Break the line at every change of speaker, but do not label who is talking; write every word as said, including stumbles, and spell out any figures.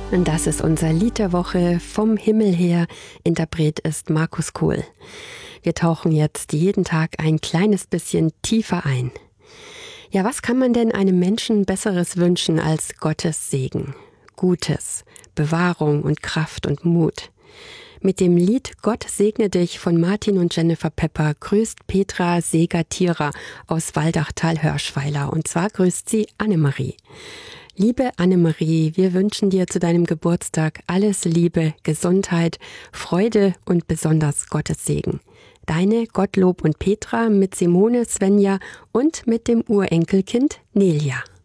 Und das ist unser Lied der Woche vom Himmel her. Interpret ist Markus Kohl. Wir tauchen jetzt jeden Tag ein kleines bisschen tiefer ein. Ja, was kann man denn einem Menschen Besseres wünschen als Gottes Segen? Gutes, Bewahrung und Kraft und Mut. Mit dem Lied Gott segne dich von Martin und Jennifer Pepper grüßt Petra Seger-Thierer aus Waldachtal-Hörschweiler. Und zwar grüßt sie Annemarie. Liebe Annemarie, wir wünschen dir zu deinem Geburtstag alles Liebe, Gesundheit, Freude und besonders Gottes Segen. Deine Gottlob und Petra mit Simone, Svenja und mit dem Urenkelkind Nelia.